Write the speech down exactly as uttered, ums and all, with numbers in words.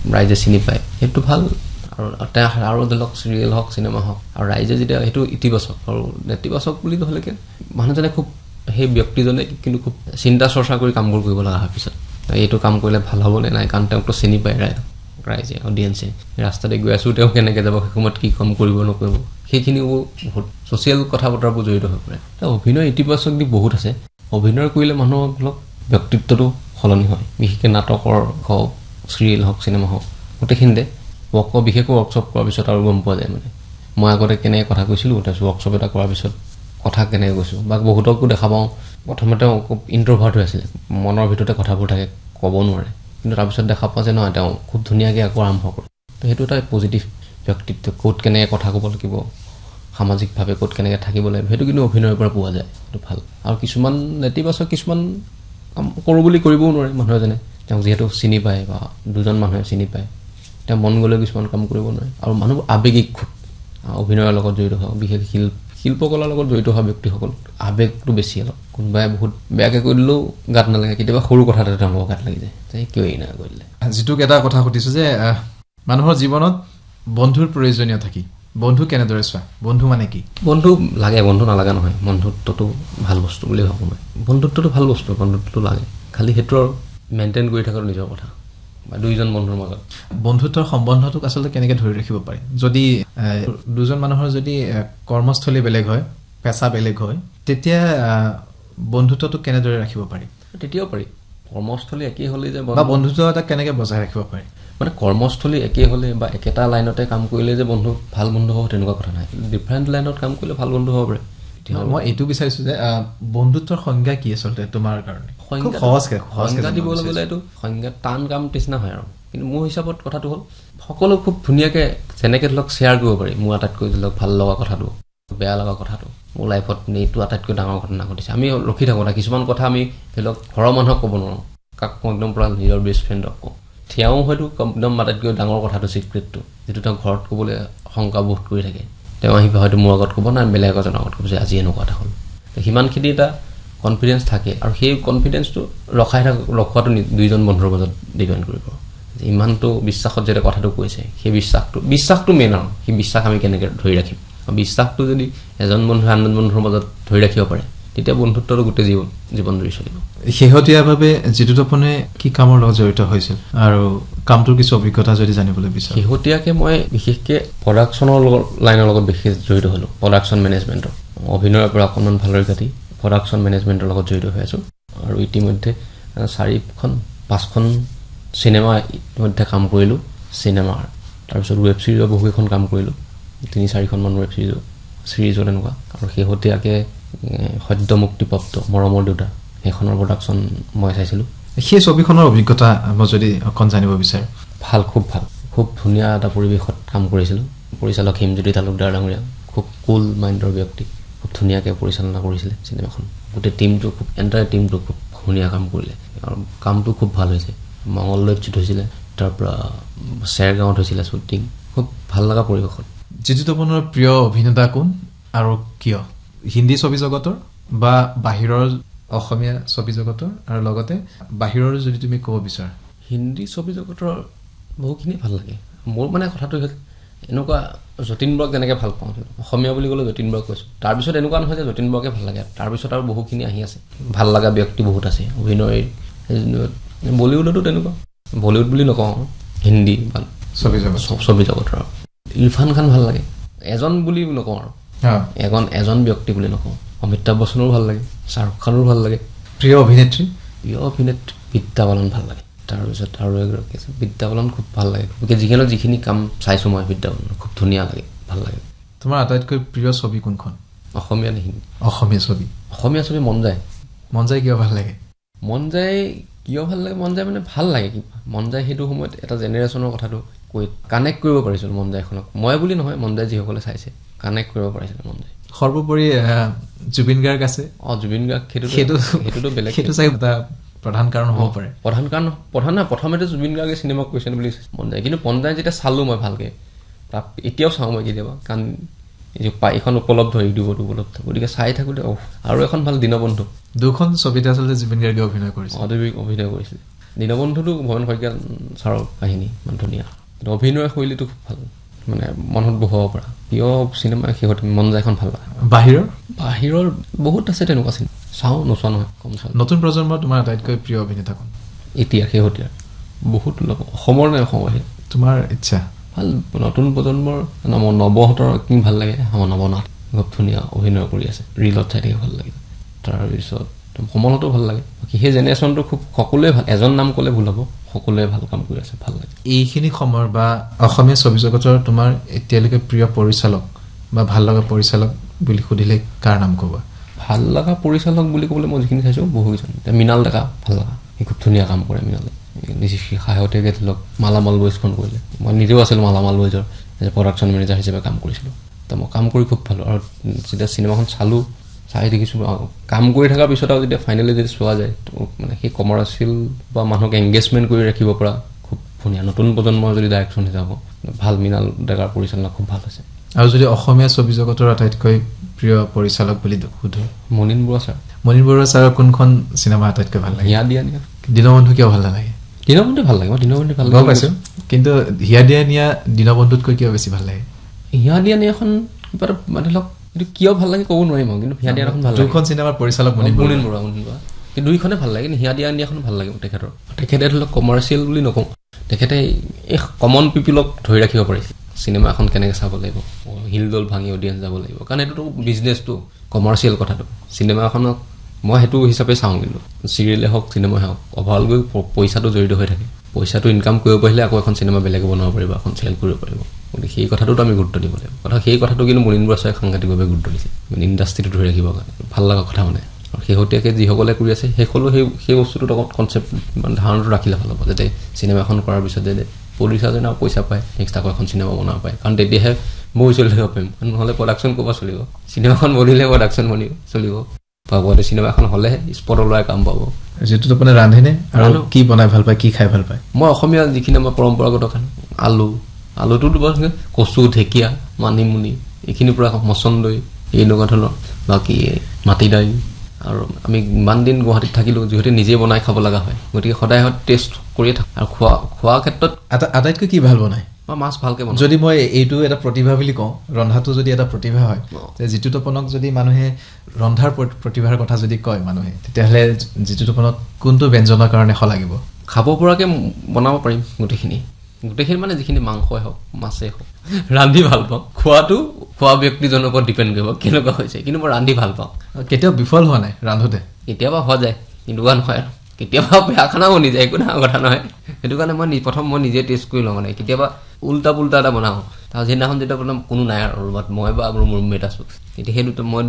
ৰাইজে চিনি পায় সেইটো ভাল আৰু আৰু ধৰক চিৰিয়েল হওক চিনেমা হওক আৰু ৰাইজে যেতিয়া সেইটো ইতিবাচক আৰু নেতিবাচক বুলি নহ'লেকে মানুহজনে খুব সেই ব্যক্তিজনে কিন্তু খুব চিন্তা চৰ্চা কৰি কামবোৰ কৰিব লগা হয় পিছত এইটো কাম কৰিলে ভাল হ'বনে নাই কাৰণ তেওঁকতো চিনি পায় ৰাইজে ৰাইজে অডিয়েঞ্চে ৰাস্তাতে গৈ আছোঁ তেওঁ কেনেকৈ যাব সেই সময়ত কি কাম কৰিব নকৰিব সেইখিনিও বহুত ছ'চিয়েল কথা বতৰাবোৰ জড়িত হৈ পৰে তেওঁ অভিনয় ইতিবাচক দিশ বহুত আছে অভিনয় কৰিলে মানুহৰ ধৰক ব্যক্তিত্বটো সলনি হয় বিশেষকৈ নাটকৰ হওক চিৰিয়েল হওক চিনেমা হওক গোটেইখিনিতে ৱৰ্কশ্বপ বিশেষকৈ ৱৰ্কশ্বপ কৰাৰ পিছত আৰু গম পোৱা যায় মানে মই আগতে কেনেকৈ কথা কৈছিলোঁ তাৰপিছত ৱৰ্কশ্বপ এটা কৰাৰ পিছত কথা কেনেকৈ কৈছোঁ বা বহুতকো দেখা পাওঁ প্ৰথমতে খুব ইণ্ট্ৰভাৰ্ট হৈ আছিলে মনৰ ভিতৰতে কথাবোৰ থাকে ক'ব নোৱাৰে কিন্তু তাৰপিছত দেখা পোৱা যে নহয় তেওঁ খুব ধুনীয়াকৈ আকৌ আৰম্ভ কৰে তো সেইটো এটা পজিটিভ ব্যক্তিত্ব ক'ত কেনেকৈ কথা ক'ব লাগিব সামাজিকভাৱে ক'ত কেনেকৈ থাকিব লাগিব সেইটো কিন্তু অভিনয়ৰ পৰা পোৱা যায় সেইটো ভাল আৰু কিছুমান নেতিবাচক কিছুমান কাম কৰোঁ বুলি কৰিবও নোৱাৰে মানুহ এজনে তেওঁক যিহেতু চিনি পায় বা দুজন মানুহে চিনি পায় তেওঁ মন গ'লে কিছুমান কাম কৰিব নোৱাৰে আৰু মানুহবোৰ আৱেগিক খুব অভিনয়ৰ লগত জড়িত হওক বিশেষ শিল্প শিল্পকলাৰ লগত জড়িত হোৱা ব্যক্তিসকল আৱেগটো বেছি অলপ কোনোবাই বহুত বেয়াকৈ কৈ দিলেও গাত নালাগে কেতিয়াবা সৰু কথা এটা তেওঁলোকৰ গাত লাগি যায় যে কিয় এই নাই কৰিলে যিটোক এটা কথা সুধিছোঁ যে মানুহৰ জীৱনত বন্ধুৰ প্ৰয়োজনীয় থাকি বন্ধু কেনেদৰে চোৱা বন্ধু মানে কি বন্ধু লাগে বন্ধু নালাগা নহয় বন্ধুত্বটো ভাল বস্তু বুলি ভাবোঁ মই বন্ধুত্বটো ভাল বস্তু বন্ধুত্বটো লাগে খালি সেইটো আৰু মেইনটেইন কৰি থকাৰ নিজৰ কথা বা দুইজন বন্ধুৰ মাজত বন্ধুত্বৰ সম্বন্ধটোক আচলতে কেনেকৈ ধৰি ৰাখিব পাৰি যদি দুজন মানুহৰ যদি কৰ্মস্থলী বেলেগ হয় পেচা বেলেগ হয় তেতিয়া বন্ধুত্বটোক কেনেদৰে ৰাখিব পাৰি তেতিয়াও পাৰি কৰ্মস্থলী একেই হ'লে যে বা বন্ধুত্ব এটা কেনেকৈ বজাই ৰাখিব পাৰি মানে কৰ্মস্থলী একেই হ'লে বা একেটা লাইনতে কাম কৰিলে যে বন্ধু ভাল বন্ধু হ'ব তেনেকুৱা কথা নাই ডিফাৰেণ্ট লাইনত কাম কৰিলে ভাল বন্ধু হ'ব পাৰে মই এইটো বিচাৰিছোঁ যে বন্ধুত্বৰ সংজ্ঞা কি আচলতে তোমাৰ কাৰণে সহজকৈ সংজ্ঞা দিবলৈ গ'লে এইটো সংজ্ঞা টান কাম নিচিনা হয় আৰু কিন্তু মোৰ হিচাপত কথাটো হ'ল সকলো খুব ধুনীয়াকৈ যেনেকৈ ধৰক শ্বেয়াৰ কৰিব পাৰি মোৰ আটাইতকৈ ধৰক ভাল লগা কথাটো বেয়া লগা কথাটো মোৰ লাইফত এইটো আটাইতকৈ ডাঙৰ ঘটনা ঘটিছে আমি ৰখি থাকোঁ না কিছুমান কথা আমি ধৰি লওক ঘৰৰ মানুহক ক'ব নোৱাৰোঁ কাক মই একদম পূৰা নিজৰ বেষ্ট ফ্ৰেণ্ডক কওঁ তেওঁ হয়তো একদম আটাইতকৈ ডাঙৰ কথাটো চিক্ৰেটটো যিটো তেওঁ ঘৰত ক'বলৈ শংকাবোধ কৰি থাকে তেওঁ আহি হয়তো মোৰ আগত ক'ব নাই বেলেগ এজনৰ আগত ক'ব যে আজি এনেকুৱা এটা হ'ল সিমানখিনি এটা কনফিডেঞ্চ থাকে আৰু সেই কনফিডেঞ্চটো ৰখাই থাক ৰখোৱাটো দুইজন বন্ধুৰ মাজত ডিপেণ্ড কৰিব যে ইমানটো বিশ্বাসত যেতিয়া কথাটো কৈছে সেই বিশ্বাসটো বিশ্বাসটো মেইন আৰু সেই বিশ্বাস আমি কেনেকৈ ধৰি ৰাখিম বিশ্বাসটো যদি এজন বন্ধু আনজন বন্ধুৰ মাজত ধৰি ৰাখিব পাৰে তেতিয়া বন্ধুত্বটো গোটেই জীৱন জীৱন জুৰি চলিব শেহতীয়াভাৱে যিটো আপুনি কি কামৰ লগত জড়িত হৈছিল আৰু কামটোৰ কিছু অভিজ্ঞতা যদি জানিবলৈ বিচাৰোঁ শেহতীয়াকৈ মই বিশেষকৈ প্ৰডাকশ্যনৰ লগত লাইনৰ লগত বিশেষ জড়িত হ'লোঁ প্ৰডাকশ্যন মেনেজমেণ্টৰ অভিনয়ৰ পৰা অকণমান ভালদৰে কাটি প্ৰডাকশ্যন মেনেজমেণ্টৰ লগত জড়িত হৈ আছোঁ আৰু ইতিমধ্যে চাৰিখন পাঁচখন চিনেমা ইতিমধ্যে কাম কৰিলোঁ চিনেমাৰ তাৰপিছত ৱেব ছিৰিজৰ বহুকেইখন কাম কৰিলোঁ তিনি চাৰিখনমান ৱেব ছিৰিজো ছিৰিজো তেনেকুৱা আৰু শেহতীয়াকৈ সদ্য মুক্তিপ্ৰাপ্ত মৰমৰ দেউতা সেইখনৰ প্ৰডাকশ্যন মই চাইছিলোঁ সেই ছবিখনৰ অভিজ্ঞতা মই যদি অকণ জানিব বিচাৰোঁ ভাল খুব ভাল খুব ধুনীয়া এটা পৰিৱেশত কাম কৰিছিলোঁ পৰিচালক হিমজ্যোতি তালুকদাৰ ডাঙৰীয়া খুব কুল মাইণ্ডৰ ব্যক্তি খুব ধুনীয়াকৈ পৰিচালনা কৰিছিলে চিনেমাখন গোটেই টীমটো খুব এণ্টায়াৰ টীমটো খুব ধুনীয়া কাম কৰিলে আৰু কামটো খুব ভাল হৈছে মঙলদৈত শ্বুট হৈছিলে তাৰপৰা চেৰগাঁৱত হৈছিলে শ্বুটিং খুব ভাল লগা পৰিৱেশত যিটো আপোনাৰ প্ৰিয় অভিনেতা কোন আৰু কিয় হিন্দী ছবি জগতৰ বা বাহিৰৰ অসমীয়া ছবি জগতৰ আৰু লগতে বাহিৰৰ যদি তুমি ক'ব বিচাৰা হিন্দী ছবি জগতৰ বহুখিনি ভাল লাগে মোৰ মানে কথাটো হ'ল এনেকুৱা যতীন বৰাক যেনেকৈ ভাল পাওঁ অসমীয়া বুলি ক'লে যতীন বৰাক কৈছোঁ তাৰপিছত এনেকুৱা নহয় যে যতীন বৰাকে ভাল লাগে তাৰপিছত আৰু বহুখিনি আহি আছে ভাল লগা ব্যক্তি বহুত আছে অভিনয় বলিউডতো তেনেকুৱা বলিউড বুলি নকওঁ হিন্দী বা ছবি জগত ছবি জগতৰ ইৰফান খান ভাল লাগে এজন বুলি নকওঁ আৰু এজন এজন ব্যক্তি বুলি নকওঁ অমিতাভ বচ্চনৰো ভাল লাগে শ্বাহৰুখ খানৰো ভাল লাগে প্ৰিয় অভিনেত্ৰী প্ৰিয় অভিনেত্ৰী বিদ্যা বালন ভাল লাগে তাৰপিছত আৰু এগৰাকী আছে বিদ্যা বালন খুব ভাল লাগে যিখিনি যিখিনি কাম চাইছোঁ মই বিদ্যা বালন খুব ধুনীয়া লাগে ভাল লাগে তোমাৰ আটাইতকৈ প্ৰিয় ছবি কোনখন অসমীয়া নে হিন্দী অসমীয়া ছবি অসমীয়া ছবি মন যায় মন যায় কিয় ভাল লাগে মন যায় কিয় ভাল লাগে মন যায় মানে ভাল লাগে কিবা মন যায় সেইটো সময়ত এটা জেনেৰেশ্যনৰ কথাটো কৈ কানেক্ট কৰিব পাৰিছিলোঁ মন যায়খনক মই বুলি নহয় মন যায় যিসকলে চাইছে কানেক্ট কৰিব পাৰিছিলোঁ মন যায় সৰ্বোপৰি জুবিন গাৰ্গ আছে অঁ জুবিন গাৰ্গ সেইটো সেইটো সেইটোতো বেলেগ সেইটো চাই এটা প্ৰধান কাৰণ হ'ব পাৰে প্ৰধান কাৰণ প্ৰধান নহয় প্ৰথমতে জুবিন গাৰ্গে চিনেমা কৈছে বুলি মন যায় কিন্তু মন যায় যেতিয়া চালোঁ মই ভালকৈ তাক এতিয়াও চাওঁ মই কেতিয়াবা কাৰণ এইখন উপলব্ধ ইউটিউবত উপলব্ধ গতিকে চাই থাকোঁতে অহ আৰু এখন ভাল দীনবন্ধু দুখন ছবিতে আচলতে জুবিন গাৰ্গে অভিনয় কৰিছে অদৈৱিক অভিনয় কৰিছিলে দীনবন্ধুটো ভৱেন শইকীয়া ছাৰৰ কাহিনী ইমান ধুনীয়া, অভিনয় শৈলীটো খুব ভাল, মানে মনত বহুৱাব পৰা প্ৰিয় চিনেমা শেহত মন যায় এখন ভাল লাগে। বাহিৰৰ বাহিৰৰ বহুত আছে তেনেকুৱা চিনেমা, চাওঁ নোচোৱা নহয়, কম চাওঁ। নতুন প্ৰজন্মৰ তোমাৰ আটাইতকৈ প্ৰিয় অভিনেতা কোন এতিয়া শেহতীয়া বহুত লোক অসমৰ নে অসমৰ বাহিৰত তোমাৰ ইচ্ছা? ভাল নতুন প্ৰজন্মৰ নৱহঁতৰ কি ভাল লাগে, আমাৰ নৱনাথ খুব ধুনীয়া অভিনয় কৰি আছে, ৰিলত চাই থাকে ভাল লাগে। তাৰপিছত কমলতো ভাল লাগে, বাকী সেই জেনেৰেশ্যনটো খুব সকলোৱে ভাল, এজন নাম ক'লে ভুল হ'ব, সকলোৱে ভাল কাম কৰি আছে, ভাল লাগে। এইখিনি সময়ৰ বা অসমীয়া ছবি জগতৰ তোমাৰ এতিয়ালৈকে প্ৰিয় পৰিচালক বা ভাল লগা পৰিচালক বুলি সুধিলে কাৰ নাম ক'বা? ভাল লগা পৰিচালক বুলি ক'বলৈ মই যিখিনি চাইছোঁ বহুকেইজন, এতিয়া মৃণাল ডেকা ভাল লগা, সি খুব ধুনীয়া কাম কৰে। মৃণালে শেহতীয়াকৈ ধৰি লওক মালামাল বয়জখন কৰিলে, মই নিজেও আছিলোঁ মালামাল বয়জৰ প্ৰডাকশ্যন মেনেজাৰ হিচাপে কাম কৰিছিলোঁ, তো মই কাম কৰি খুব ভাল। আৰু যেতিয়া চিনেমাখন চালোঁ, চাই দেখিছোঁ কাম কৰি থকাৰ পিছত আৰু যেতিয়া ফাইনেলি যদি চোৱা যায়, তো মানে সেই কমাৰ্চিয়েল বা মানুহক এংগেজমেণ্ট কৰি ৰাখিব পৰা খুব ধুনীয়া নতুন প্ৰজন্মৰ যদি ডাইৰেকশ্যন হিচাপ ভাল, মৃণাল ডেকাৰ পৰিচালনা খুব ভাল হৈছে। আৰু যদি অসমীয়া ছবি জগতৰ আটাইতকৈ প্ৰিয় পৰিচালক বুলি সোধো, মনিন বৰুৱা ছাৰ। মনিন বৰুৱা ছাৰৰ কোনখন চিনেমা আটাইতকৈ ভাল লাগে? হিয়া দিয়া নিয়া। দীনবন্ধু কিয় ভাল নালাগে? দীনবন্ধু ভাল লাগে, মই দীনবন্ধু ভাল গম পাইছোঁ, কিন্তু হিয়া দিয়া নিয়া দীনবন্ধুতকৈ কিয় বেছি ভাল লাগে? হিয়া দিয়া নিয়াখন কিবা এটা মানে ধৰক কিন্তু কিয় ভাল লাগে ক'ব নোৱাৰিম আৰু, কিন্তু হিয়া দিয়া নিয়াখন ভাল লাগে। দুখন চিনেমাৰ পৰিচালক মনিন মনিন বৰুৱা মনিন বৰুৱা কিন্তু দুইখনে ভাল লাগে, কিন্তু হিয়া দিয়া নিয়াখন ভাল লাগে তেখেতৰ। তেখেতে ধৰি লওক কমাৰ্চিয়েল বুলি নকওঁ, তেখেতে এই কমন পিপুলক ধৰি ৰাখিব পাৰিছে, চিনেমা এখন কেনেকৈ চাব লাগিব, হিলডল ভাঙি অডিয়েঞ্চ যাব লাগিব, কাৰণ এইটোতো বিজনেছটো, কমাৰ্চিয়েল কথাটো। চিনেমা এখনক মই সেইটো হিচাপে চাওঁ, কিন্তু চিৰিয়েলে হওক চিনেমাই হওক অভাৰঅল গৈ পইচাটো জড়িত হৈ থাকে, পইচাটো ইনকাম কৰিব পাৰিলে আকৌ এখন চিনেমা বেলেগে বনাব পাৰিব, এখন চেল কৰিব পাৰিব, গতিকে সেই কথাটোতো আমি গুৰুত্ব দিব লাগিব। কথা সেই কথাটো কিন্তু মনিন বৰুৱা ছাৰে সাংঘাতিকভাৱে গুৰুত্ব দিছে, মানে ইণ্ডাষ্ট্ৰিটো ধৰি ৰাখিবৰ কাৰণে, ভাল লগা কথা মানে। আৰু শেহতীয়াকৈ যিসকলে কৰি আছে সেইসকলেও সেই সেই বস্তুটোত অকণ কনচেপ্ট মানে ধাৰণাটো ৰাখিলে ভাল হ'ব, যাতে চিনেমা এখন কৰাৰ পিছত যাতে প্ৰডিউচাৰজনে আৰু পইচা পায়, নেক্সট আকৌ এখন চিনেমা বনাব পায়, কাৰণ তেতিয়াহে মই চলি থাকিব পাৰিম, নহ'লে প্ৰডাকশ্যন ক'ৰপৰা চলিব? চিনেমাখন বনিলে প্ৰডাকশ্যন বনিব চলিব, পাব চিনেমা এখন হ'লেহে স্পটৰ ল'ৰাই কাম পাব। যিটো আপুনি ৰান্ধেনে আৰু কি বনাই ভাল পায়, কি খাই ভাল পায়? মই অসমীয়া যিখিনি আমাৰ পৰম্পৰাগত খানা, আলু আলুটোতো বাৰু কচু, ঢেকীয়া, মানিমুনি এইখিনি পূৰা মচন্দৈ এনেকুৱা ধৰণৰ, বাকী মাটি দাইল। আৰু আমি ইমান দিন গুৱাহাটীত থাকিলোঁ, যিহেতু নিজে বনাই খাব লগা হয়, গতিকে সদায় টেষ্ট কৰিয়ে থাকোঁ। আৰু খোৱা খোৱাৰ ক্ষেত্ৰত আটাইতকৈ কি ভাল বনায়? মই মাছ ভালকৈ বনাওঁ। যদি মই এইটো এটা প্ৰতিভা বুলি কওঁ, ৰন্ধাটো যদি এটা প্ৰতিভা হয়, জিতু তপনক যদি মানুহে ৰন্ধাৰ প্ৰতিভাৰ কথা যদি কয় মানুহে, তেতিয়াহ'লে জিতু তপনক কোনটো ব্যঞ্জনৰ কাৰণে শলাগিব? খাব পৰাকৈ বনাব পাৰিম গোটেইখিনি, গোটেইখিনি মানে যিখিনি মাংসই হওক মাছেই হওক, ৰান্ধি ভাল পাওঁ। খোৱাটো খোৱা ব্যক্তিজনৰ ওপৰত ডিপেণ্ড কৰিব কেনেকুৱা হৈছে, কিন্তু মই ৰান্ধি ভাল পাওঁ। কেতিয়াও বিফল হোৱা নাই ৰান্ধোতে? কেতিয়াবা হোৱা যায়, কিন্তু হোৱা নহয় আৰু, কেতিয়াবা বেয়া খানাও বনি যায়, একো ডাঙৰ কথা নহয়। সেইটো কাৰণে মই প্ৰথম মই নিজে টেষ্ট কৰি লওঁ, মানে কেতিয়াবা উল্টা পুল্টা এটা বনাওঁ, তাৰ যিদিনাখন যেতিয়া বনাম কোনো নাই আৰু ৰুমত, মই বা মোৰ ৰুমমেট আছোঁ, তেতিয়া সেইটো মই